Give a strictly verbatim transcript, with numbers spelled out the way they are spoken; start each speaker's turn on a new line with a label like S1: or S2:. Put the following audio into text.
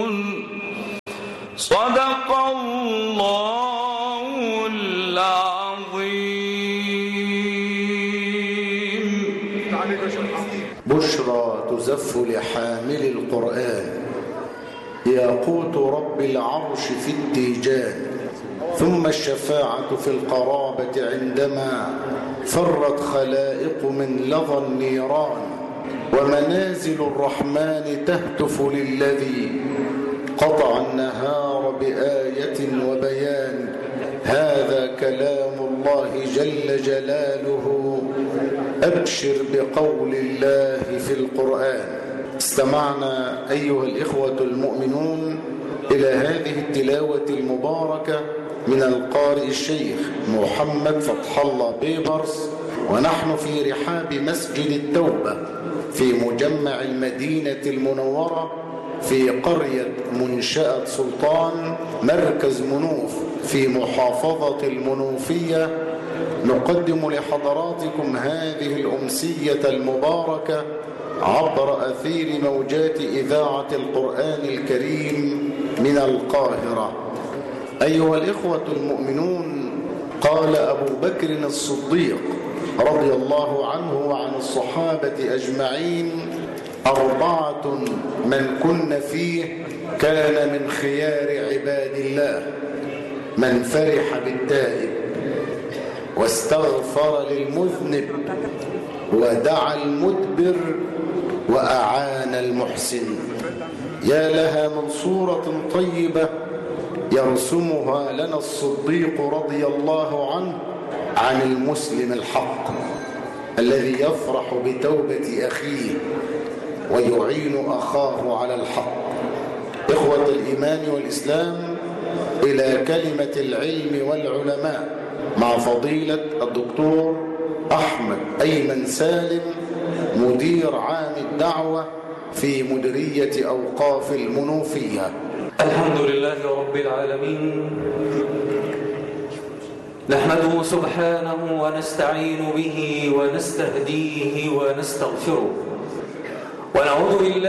S1: صدق الله العظيم.
S2: بشرى تزف لحامل القرآن، ياقوت رب العرش في التيجان، ثم الشفاعة في القرابة عندما فرت خلائق من لظى النيران، ومنازل الرحمن تهتف للذي قطع النهار بآية وبيان. هذا كلام الله جل جلاله، أبشر بقول الله في القرآن. استمعنا أيها الإخوة المؤمنون إلى هذه التلاوة المباركة من القارئ الشيخ محمد فتح الله بيبرس، ونحن في رحاب مسجد التوبة في مجمع المدينة المنورة في قرية منشأة سلطان مركز منوف في محافظة المنوفية. نقدم لحضراتكم هذه الأمسية المباركة عبر أثير موجات إذاعة القرآن الكريم من القاهرة. أيها الإخوة المؤمنون، قال أبو بكر الصديق رضي الله عنه وعن الصحابة أجمعين: أربعة من كن فيه كان من خيار عباد الله: من فرح بالتائب، واستغفر للمذنب، ودعا المدبر، وأعان المحسن. يا لها من صورة طيبة يرسمها لنا الصديق رضي الله عنه عن المسلم الحق الذي يفرح بتوبة أخيه ويعين أخاه على الحق. إخوة الإيمان والإسلام، إلى كلمة العلم والعلماء مع فضيلة الدكتور أحمد أيمن سالم، مدير عام الدعوة في مديرية أوقاف المنوفية.
S3: الحمد لله رب العالمين، نحمده سبحانه ونستعين به ونستهديه ونستغفره، ونعوذ بالله